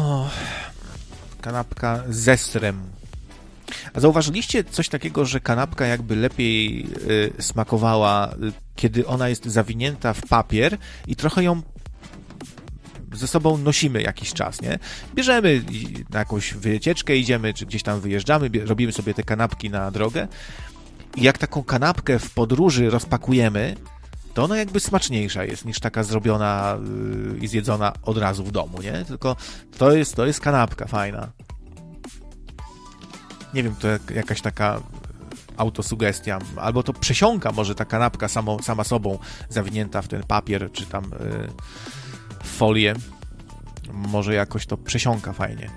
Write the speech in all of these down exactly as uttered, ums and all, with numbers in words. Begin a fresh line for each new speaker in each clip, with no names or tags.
O, kanapka ze serem. A zauważyliście coś takiego, że kanapka jakby lepiej y, smakowała, y, kiedy ona jest zawinięta w papier i trochę ją ze sobą nosimy jakiś czas, nie? Bierzemy na jakąś wycieczkę, idziemy, czy gdzieś tam wyjeżdżamy, bie, robimy sobie te kanapki na drogę i jak taką kanapkę w podróży rozpakujemy, to ona jakby smaczniejsza jest niż taka zrobiona yy, i zjedzona od razu w domu, nie? Tylko to jest, to jest kanapka fajna. Nie wiem, to jak, jakaś taka autosugestia, albo to przesiąka może ta kanapka samo, sama sobą zawinięta w ten papier, czy tam yy, folię. Może jakoś to przesiąka fajnie.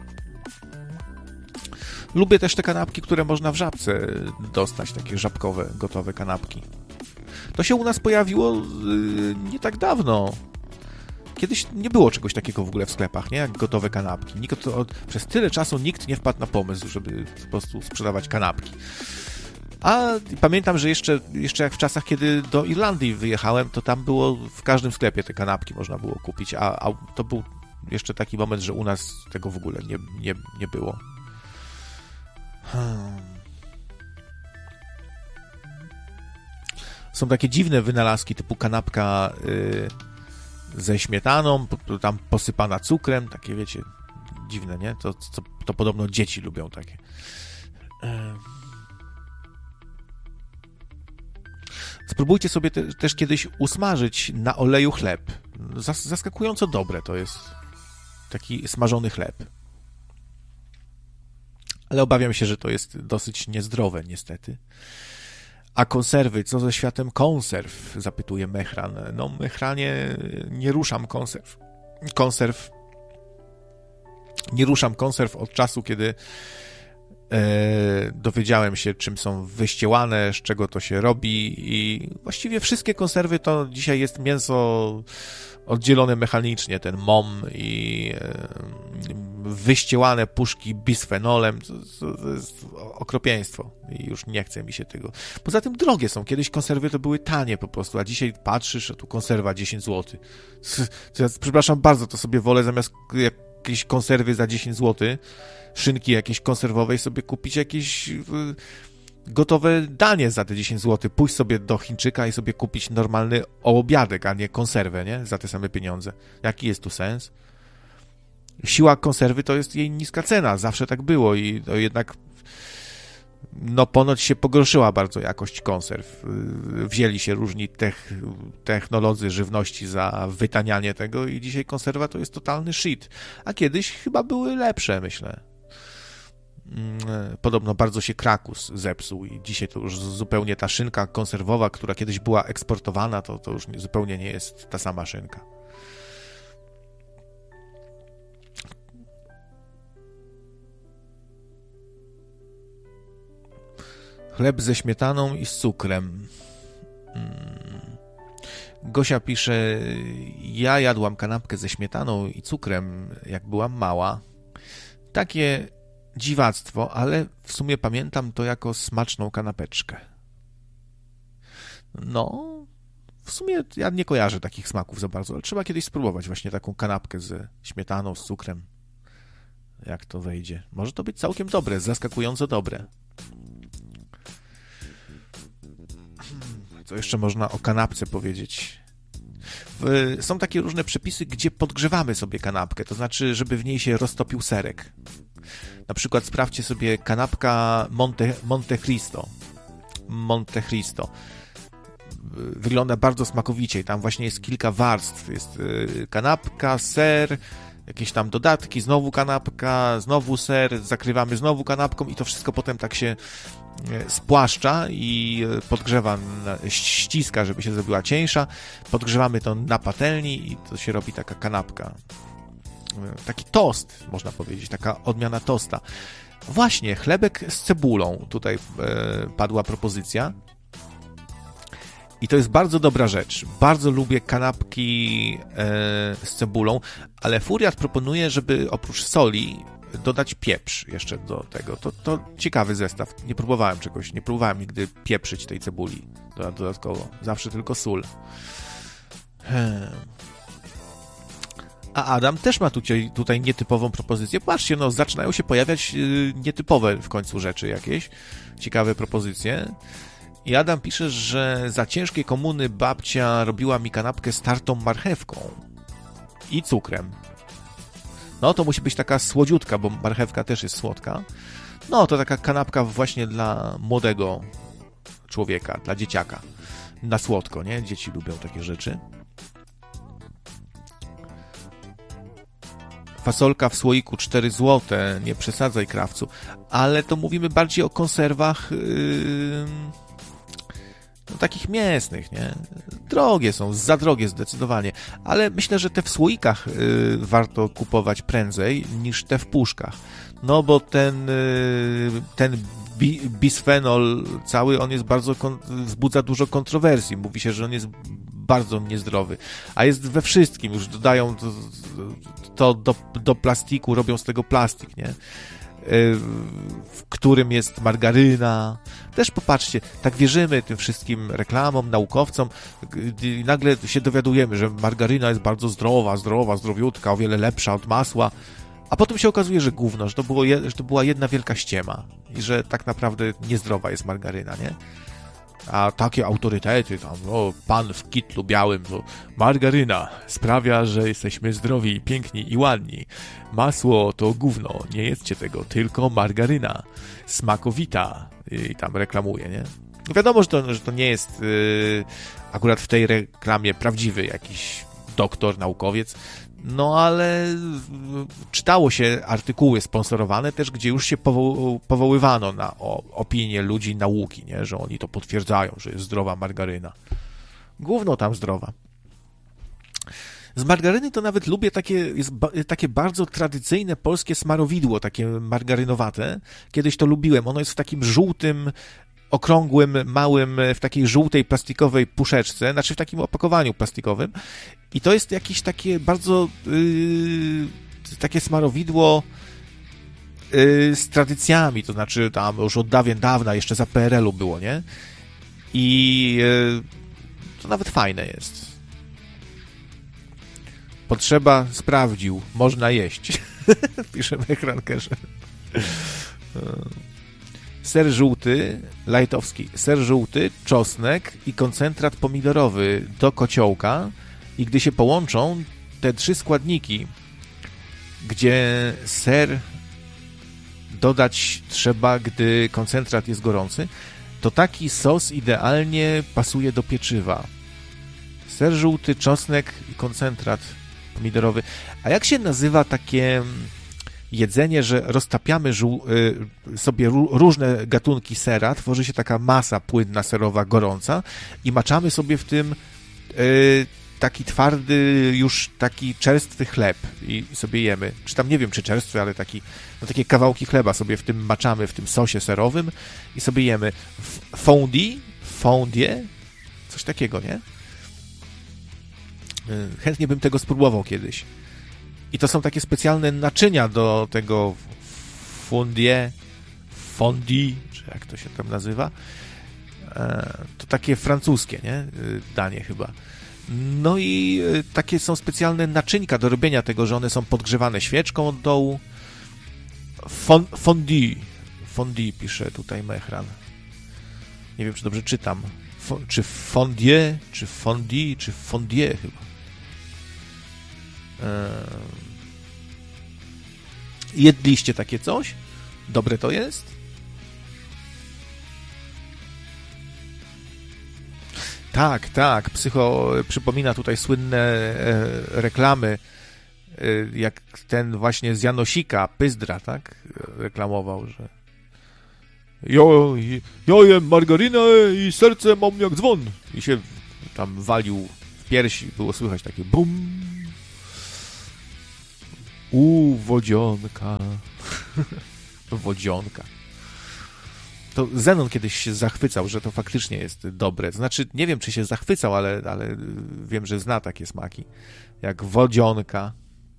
Lubię też te kanapki, które można w Żabce dostać, takie żabkowe, gotowe kanapki. To się u nas pojawiło yy, nie tak dawno. Kiedyś nie było czegoś takiego w ogóle w sklepach, nie? Jak gotowe kanapki. Nikt, to, przez tyle czasu nikt nie wpadł na pomysł, żeby po prostu sprzedawać kanapki. A pamiętam, że jeszcze, jeszcze jak w czasach, kiedy do Irlandii wyjechałem, to tam było w każdym sklepie te kanapki można było kupić, a, a to był jeszcze taki moment, że u nas tego w ogóle nie, nie, nie było. Hmm. Są takie dziwne wynalazki typu kanapka yy, ze śmietaną, tam posypana cukrem, takie wiecie, dziwne, nie? To, to, to podobno dzieci lubią takie. Yy. Spróbujcie sobie te, też kiedyś usmażyć na oleju chleb. Zas, zaskakująco dobre to jest taki smażony chleb. Ale obawiam się, że to jest dosyć niezdrowe niestety. A konserwy, co ze światem konserw? Zapytuje Mechran. No, Mechranie, nie ruszam konserw. Konserw. Nie ruszam konserw od czasu, kiedy e, dowiedziałem się, czym są wyściełane, z czego to się robi i właściwie wszystkie konserwy to dzisiaj jest mięso oddzielone mechanicznie, ten M O M i e, wyściełane puszki bisfenolem, to, to, to jest okropieństwo i już nie chce mi się tego. Poza tym drogie są, kiedyś konserwy to były tanie po prostu, a dzisiaj patrzysz, a tu konserwa dziesięć złotych. Ja, przepraszam bardzo, to sobie wolę zamiast jakieś konserwy za dziesięć złotych, szynki jakieś konserwowej sobie kupić jakieś gotowe danie za te dziesięć złotych, pójść sobie do Chińczyka i sobie kupić normalny obiadek, a nie konserwę, nie? Za te same pieniądze. Jaki jest tu sens? Siła konserwy to jest jej niska cena, zawsze tak było i to jednak no ponoć się pogorszyła bardzo jakość konserw. Wzięli się różni tech, technolodzy żywności za wytanianie tego i dzisiaj konserwa to jest totalny shit. A kiedyś chyba były lepsze, myślę. Podobno bardzo się Krakus zepsuł i dzisiaj to już zupełnie ta szynka konserwowa, która kiedyś była eksportowana, to, to już nie, zupełnie nie jest ta sama szynka. Chleb ze śmietaną i z cukrem. Gosia pisze, ja jadłam kanapkę ze śmietaną i cukrem, jak byłam mała. Takie dziwactwo, ale w sumie pamiętam to jako smaczną kanapeczkę. No, w sumie ja nie kojarzę takich smaków za bardzo, ale trzeba kiedyś spróbować właśnie taką kanapkę ze śmietaną, z cukrem. Jak to wejdzie. Może to być całkiem dobre, zaskakująco dobre. Co jeszcze można o kanapce powiedzieć? Są takie różne przepisy, gdzie podgrzewamy sobie kanapkę, to znaczy, żeby w niej się roztopił serek. Na przykład sprawdźcie sobie kanapka Monte, Monte Cristo. Monte Cristo. Wygląda bardzo smakowicie i tam właśnie jest kilka warstw. Jest kanapka, ser, jakieś tam dodatki, znowu kanapka, znowu ser, zakrywamy znowu kanapką i to wszystko potem tak się spłaszcza i podgrzewa, ściska, żeby się zrobiła cieńsza. Podgrzewamy to na patelni i to się robi taka kanapka. Taki tost, można powiedzieć, taka odmiana tosta. Właśnie, chlebek z cebulą. Tutaj e, padła propozycja. I to jest bardzo dobra rzecz. Bardzo lubię kanapki e, z cebulą, ale Furiat proponuje, żeby oprócz soli dodać pieprz jeszcze do tego. To, to ciekawy zestaw. Nie próbowałem czegoś, nie próbowałem nigdy pieprzyć tej cebuli dodatkowo. Zawsze tylko sól. Hmm. A Adam też ma tutaj, tutaj nietypową propozycję. Patrzcie, no zaczynają się pojawiać yy, nietypowe w końcu rzeczy jakieś, ciekawe propozycje. I Adam pisze, że za ciężkie komuny babcia robiła mi kanapkę z tartą marchewką i cukrem. No to musi być taka słodziutka, bo marchewka też jest słodka. No to taka kanapka właśnie dla młodego człowieka, dla dzieciaka. Na słodko, nie? Dzieci lubią takie rzeczy. Fasolka w słoiku cztery złote, nie przesadzaj, krawcu. Ale to mówimy bardziej o konserwach yy, no, takich mięsnych, nie? Drogie są, za drogie zdecydowanie. Ale myślę, że te w słoikach yy, warto kupować prędzej niż te w puszkach. No bo ten, yy, ten bi, bisfenol cały, on jest bardzo, kon, wzbudza dużo kontrowersji. Mówi się, że on jest bardzo niezdrowy. A jest we wszystkim. Już dodają to, to do, do plastiku, robią z tego plastik, nie? W którym jest margaryna. Też popatrzcie, tak wierzymy tym wszystkim reklamom, naukowcom, i nagle się dowiadujemy, że margaryna jest bardzo zdrowa, zdrowa, zdrowiutka, o wiele lepsza od masła, a potem się okazuje, że gówno, że to, było, że to była jedna wielka ściema i że tak naprawdę niezdrowa jest margaryna, nie? A takie autorytety, tam, no, pan w kitlu białym, no, margaryna sprawia, że jesteśmy zdrowi, piękni i ładni. Masło to gówno, nie jedzcie tego, tylko margaryna. Smakowita. I tam reklamuje, nie? Wiadomo, że to, że to nie jest yy, akurat w tej reklamie prawdziwy jakiś doktor, naukowiec, no ale czytało się artykuły sponsorowane też, gdzie już się powo- powoływano na o, opinie ludzi nauki, nie? Że oni to potwierdzają, że jest zdrowa margaryna. Gówno tam zdrowa. Z margaryny to nawet lubię takie, jest ba, takie bardzo tradycyjne polskie smarowidło, takie margarynowate. Kiedyś to lubiłem. Ono jest w takim żółtym, okrągłym, małym, w takiej żółtej plastikowej puszeczce, znaczy w takim opakowaniu plastikowym. I to jest jakieś takie bardzo yy, takie smarowidło yy, z tradycjami, to znaczy tam już od dawien dawna, jeszcze za P R L u było, nie? I yy, to nawet fajne jest. Potrzeba sprawdził, można jeść. Pisze Mechrankerze. Ser żółty, lajtowski, ser żółty, czosnek i koncentrat pomidorowy do kociołka i gdy się połączą te trzy składniki, gdzie ser dodać trzeba, gdy koncentrat jest gorący, to taki sos idealnie pasuje do pieczywa. Ser żółty, czosnek i koncentrat pomidorowy. A jak się nazywa takie jedzenie, że roztapiamy żół, y, sobie ró, różne gatunki sera, tworzy się taka masa płynna serowa, gorąca i maczamy sobie w tym y, taki twardy, już taki czerstwy chleb i, i sobie jemy. Czy tam nie wiem, czy czerstwy, ale taki, no takie kawałki chleba sobie w tym maczamy, w tym sosie serowym i sobie jemy. Fondue, fondue, coś takiego, nie? Y, chętnie bym tego spróbował kiedyś. I to są takie specjalne naczynia do tego fondue, fondue, czy jak to się tam nazywa. To takie francuskie, nie? Danie chyba. No i takie są specjalne naczynka do robienia tego, że one są podgrzewane świeczką od dołu. Fondue. Fondue pisze tutaj Mechran. Nie wiem, czy dobrze czytam. Czy fondue, czy fondue, czy fondue chyba. Jedliście takie coś? Dobre to jest? Tak, tak. Psycho przypomina tutaj słynne e, reklamy, e, jak ten właśnie z Janosika, Pyzdra, tak? Reklamował, że ja, ja jem margarynę i serce mam jak dzwon. I się tam walił w piersi. Było słychać takie bum. U, wodzionka. Wodzionka. To Zenon kiedyś się zachwycał, że to faktycznie jest dobre. Znaczy, nie wiem, czy się zachwycał, ale, ale wiem, że zna takie smaki. Jak wodzionka.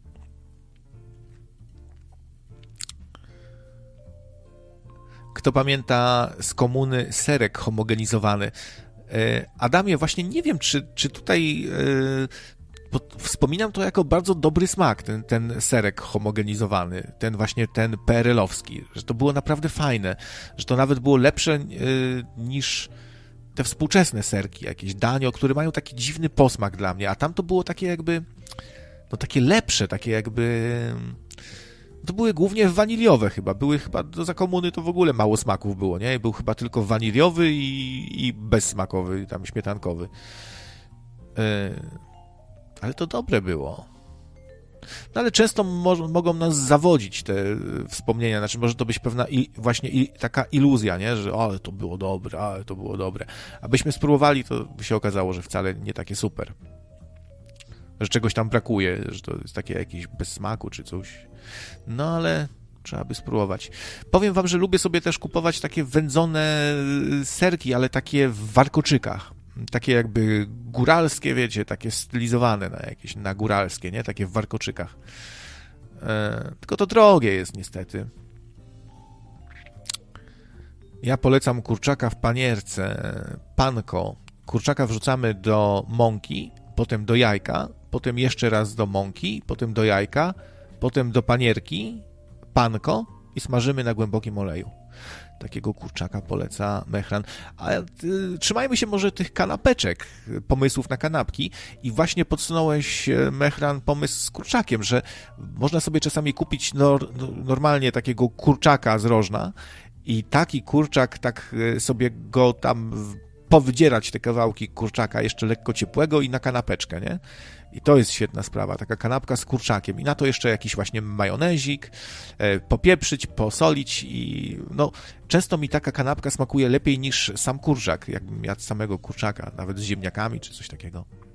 Kto pamięta z komuny serek homogenizowany? Adamie, właśnie nie wiem, czy, czy tutaj wspominam to jako bardzo dobry smak, ten, ten serek homogenizowany, ten właśnie ten P R L-owski, że to było naprawdę fajne, że to nawet było lepsze yy, niż te współczesne serki, jakieś Danio, które mają taki dziwny posmak dla mnie, a tam to było takie jakby, no takie lepsze, takie jakby... To były głównie waniliowe chyba, były chyba, do za komuny to w ogóle mało smaków było, nie? Był chyba tylko waniliowy i, i bezsmakowy, tam śmietankowy. Yy, ale to dobre było. No ale często mo- mogą nas zawodzić te wspomnienia, znaczy może to być pewna i, właśnie i, taka iluzja, nie? Że ale to było dobre, ale to było dobre. Abyśmy spróbowali, to by się okazało, że wcale nie takie super. Że czegoś tam brakuje, że to jest takie jakieś bez smaku czy coś. No ale trzeba by spróbować. Powiem wam, że lubię sobie też kupować takie wędzone serki, ale takie w warkoczykach. Takie jakby góralskie, wiecie, takie stylizowane na jakieś, na góralskie, nie? Takie w warkoczykach. E, tylko to drogie jest niestety. Ja polecam kurczaka w panierce, panko. Kurczaka wrzucamy do mąki, potem do jajka, potem jeszcze raz do mąki, potem do jajka, potem do panierki, panko i smażymy na głębokim oleju. Takiego kurczaka poleca Mehran. A y, trzymajmy się może tych kanapeczek, pomysłów na kanapki i właśnie podsunąłeś, Mehran, pomysł z kurczakiem, że można sobie czasami kupić nor, normalnie takiego kurczaka z rożna i taki kurczak, tak sobie go tam powydzierać, te kawałki kurczaka jeszcze lekko ciepłego i na kanapeczkę, nie? I to jest świetna sprawa, taka kanapka z kurczakiem i na to jeszcze jakiś właśnie majonezik, e, popieprzyć, posolić i no często mi taka kanapka smakuje lepiej niż sam kurczak, jakbym jadł samego kurczaka, nawet z ziemniakami czy coś takiego.